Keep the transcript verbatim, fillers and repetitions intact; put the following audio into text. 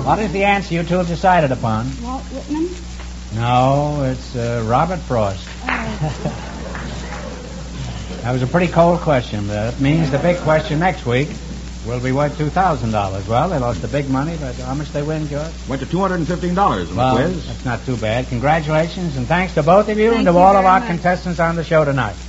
What is the answer you two have decided upon? Walt Whitman? No, it's uh, Robert Frost. Oh. That was a pretty cold question, but it means the big question next week will be worth two thousand dollars. Well, they lost the big money, but how much they win, George? Went to two hundred fifteen dollars in well, the quiz. That's not too bad. Congratulations, and thanks to both of you Thank and to you all of very our much. contestants on the show tonight.